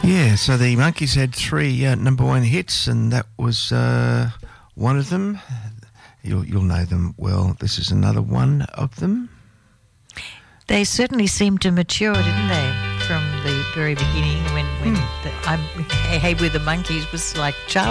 Yeah, so the Monkees had 3 number 1 hits, and that was one of them. You'll know them well. This is another one of them. They certainly seemed to mature, didn't they, from the very beginning when Hey Hey We're the Monkees was like Charlie.